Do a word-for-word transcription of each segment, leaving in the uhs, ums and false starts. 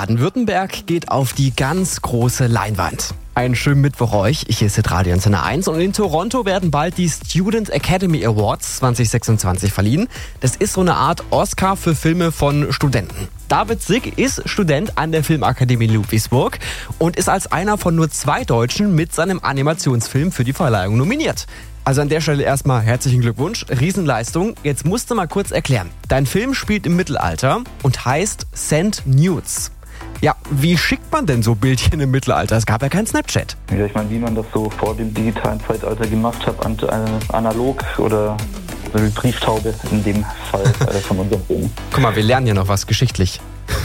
Baden-Württemberg geht auf die ganz große Leinwand. Einen schönen Mittwoch euch, hier ist Radio Antenne eins und in Toronto werden bald die Student Academy Awards zwanzig sechsundzwanzig verliehen. Das ist so eine Art Oscar für Filme von Studenten. David Sick ist Student an der Filmakademie Ludwigsburg und ist als einer von nur zwei Deutschen mit seinem Animationsfilm für die Verleihung nominiert. Also an der Stelle erstmal herzlichen Glückwunsch, Riesenleistung. Jetzt musst du mal kurz erklären. Dein Film spielt im Mittelalter und heißt Send Nudes. Ja, wie schickt man denn so Bildchen im Mittelalter? Es gab ja kein Snapchat. Ja, ich meine, wie man das so vor dem digitalen Zeitalter gemacht hat, an, äh, analog oder eine Brieftaube in dem Fall äh, von unserem Film. Guck mal, wir lernen ja noch was geschichtlich.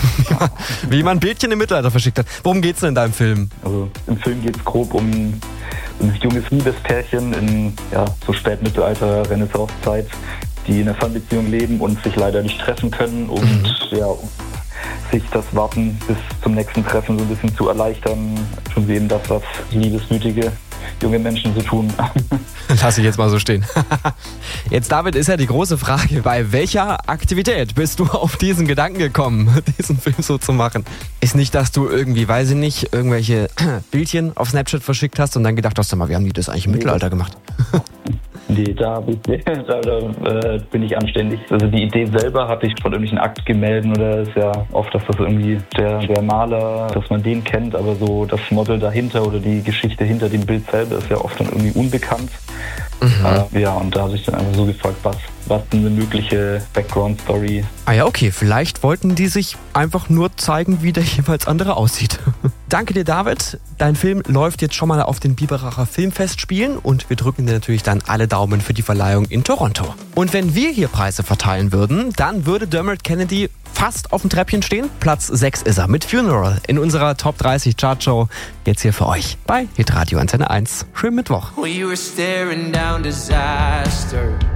Wie man Bildchen im Mittelalter verschickt hat. Worum geht's denn in deinem Film? Also im Film geht es grob um ein junges Liebespärchen in ja, so Spätmittelalter, Renaissancezeit, die in einer Fernbeziehung leben und sich leider nicht treffen können und mhm. ja, um sich das Warten bis zum nächsten Treffen so ein bisschen zu erleichtern, tun sie eben das, was liebesmütige junge Menschen so tun. Lass ich jetzt mal so stehen. Jetzt, David, ist ja die große Frage, bei welcher Aktivität bist du auf diesen Gedanken gekommen, diesen Film so zu machen? Ist nicht, dass du irgendwie, weiß ich nicht, irgendwelche Bildchen auf Snapchat verschickt hast und dann gedacht hast, mal, wie haben die das eigentlich im Mittelalter gemacht? Nee, da, da, da äh, bin ich anständig. Also die Idee selber hatte ich von irgendwelchen Aktgemälden oder ist ja oft, dass das irgendwie der, der Maler, dass man den kennt, aber so das Model dahinter oder die Geschichte hinter dem Bild selber ist ja oft dann irgendwie unbekannt. Mhm. Äh, ja, und da habe ich dann einfach so gefragt, was, was eine mögliche Background-Story. Ah ja, okay, vielleicht wollten die sich einfach nur zeigen, wie der jeweils andere aussieht. Danke dir, David. Dein Film läuft jetzt schon mal auf den Biberacher Filmfestspielen und wir drücken dir natürlich dann alle Daumen für die Verleihung in Toronto. Und wenn wir hier Preise verteilen würden, dann würde Dermot Kennedy fast auf dem Treppchen stehen. Platz sechs ist er mit Funeral in unserer Top dreißig Chartshow. Jetzt hier für euch bei Hitradio Antenne eins. Schönen Mittwoch. We were staring down disaster.